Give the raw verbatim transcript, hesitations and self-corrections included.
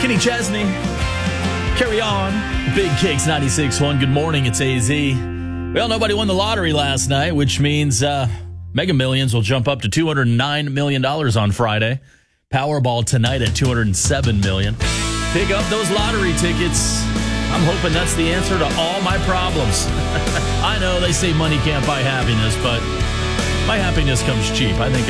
Kenny Chesney, carry on. Big Kicks ninety-six point one. Good morning, it's A Z. Well, nobody won the lottery last night, which means uh, Mega Millions will jump up to two hundred nine million dollars on Friday. Powerball tonight at two hundred seven million dollars. Pick up those lottery tickets. I'm hoping that's the answer to all my problems. I know they say money can't buy happiness, but my happiness comes cheap. I think